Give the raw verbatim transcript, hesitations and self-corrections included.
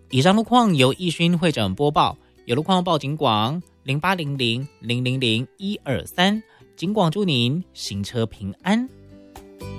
以上路况由义勋会诊播报，有路况报警广零八零零零零零一二三，警广祝您行车平安。